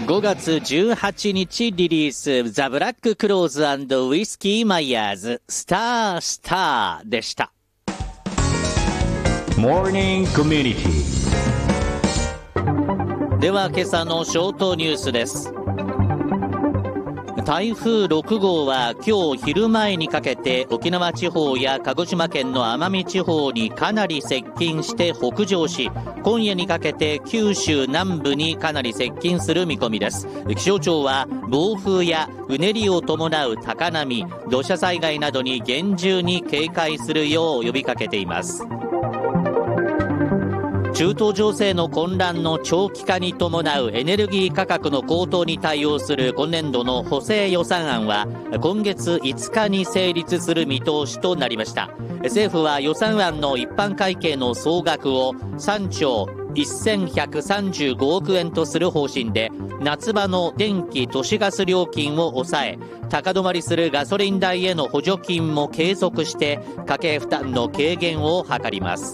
5月18日リリース、ザ・ブラック・クローズ&ウィスキー・マイヤーズ、スター・スターでした。 モーニングコミュニティ。 では今朝のショートニュースです。台風6号は今日昼前にかけて沖縄地方や鹿児島県の奄美地方にかなり接近して北上し、今夜にかけて九州南部にかなり接近する見込みです。気象庁は暴風やうねりを伴う高波、土砂災害などに厳重に警戒するよう呼びかけています。中東情勢の混乱の長期化に伴うエネルギー価格の高騰に対応する今年度の補正予算案は今月5日に成立する見通しとなりました。政府は予算案の一般会計の総額を3兆1135億円とする方針で、夏場の電気・都市ガス料金を抑え、高止まりするガソリン代への補助金も継続して家計負担の軽減を図ります。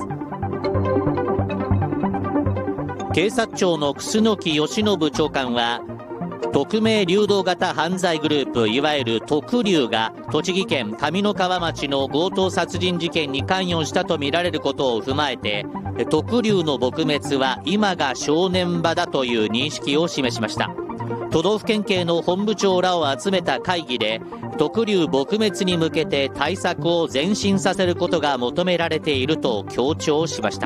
警察庁の楠木義信長官は、匿名流動型犯罪グループ、いわゆる特流が栃木県上三川町の強盗殺人事件に関与したとみられることを踏まえて、特流の撲滅は今が正念場だという認識を示しました。都道府県警の本部長らを集めた会議で、特流撲滅に向けて対策を前進させることが求められていると強調しました。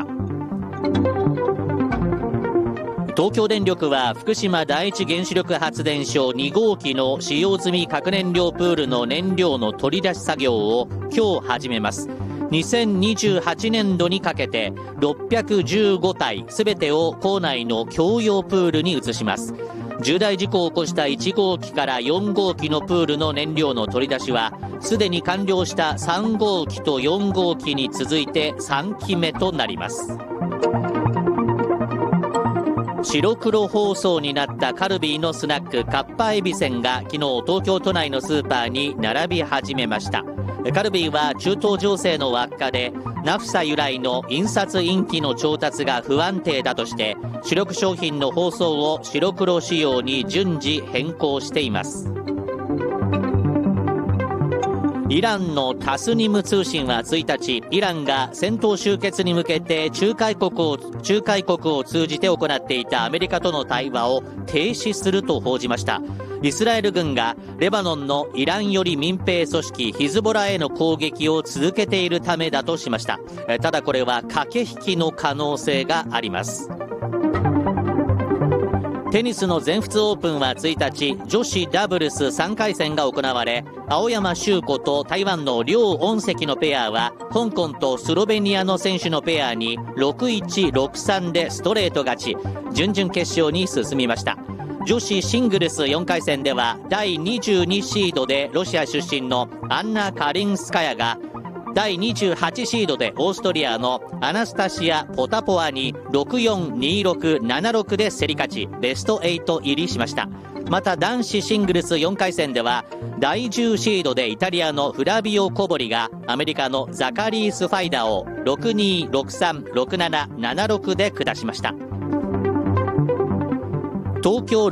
東京電力は福島第一原子力発電所2号機の使用済み核燃料プールの燃料の取り出し作業を今日始めます。2028年度にかけて615体すべてを構内の共用プールに移します。重大事故を起こした1号機から4号機のプールの燃料の取り出しはすでに完了した3号機と4号機に続いて3機目となります。白黒包装になったカルビーのスナックかっぱえびせんが昨日東京都内のスーパーに並び始めました。カルビーは中東情勢の悪化でナフサ由来の印刷インキの調達が不安定だとして主力商品の包装を白黒仕様に順次変更しています。イランのタスニム通信は1日、イランが戦闘終結に向けて仲介国を通じて行っていたアメリカとの対話を停止すると報じました。イスラエル軍がレバノンのイラン寄り民兵組織ヒズボラへの攻撃を続けているためだとしました。ただこれは駆け引きの可能性があります。テニスの全仏オープンは1日、女子ダブルス3回戦が行われ、青山修子と台湾の梁恩石のペアは香港とスロベニアの選手のペアに 6-1、6-3 でストレート勝ち、準々決勝に進みました。女子シングルス4回戦では第22シードでロシア出身のアンナ・カリンスカヤが第28シードでオーストリアのアナスタシア・ポタポワに 6-4、2-6、7-6で競り勝ちベスト8入りしました。また男子シングルス4回戦では第10シードでイタリアのフラビオ・コボリがアメリカのザカリース・ファイダを 6-2、6-3、6-7、7-6で下しました。東京